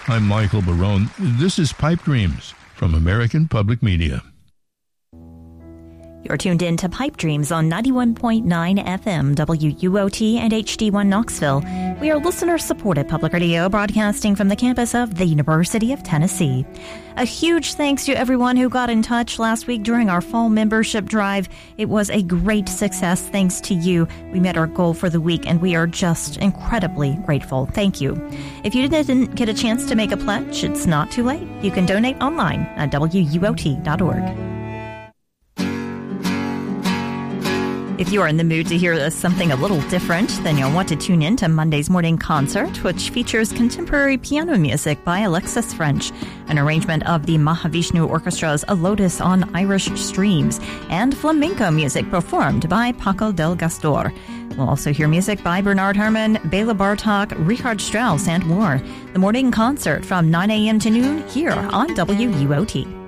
I'm Michael Barone. This is Pipe Dreams from American Public Media. You're tuned in to Pipe Dreams on 91.9 FM, WUOT and HD1 Knoxville. We are listener-supported public radio broadcasting from the campus of the University of Tennessee. A huge thanks to everyone who got in touch last week during our fall membership drive. It was a great success thanks to you. We met our goal for the week, and we are just incredibly grateful. Thank you. If you didn't get a chance to make a pledge, it's not too late. You can donate online at WUOT.org. If you are in the mood to hear something a little different, then you'll want to tune in to Monday's Morning Concert, which features contemporary piano music by Alexis French, an arrangement of the Mahavishnu Orchestra's A Lotus on Irish Streams, and flamenco music performed by Paco del Gastor. We'll also hear music by Bernard Herrmann, Bela Bartok, Richard Strauss, and more. The Morning Concert from 9 a.m. to noon here on WUOT.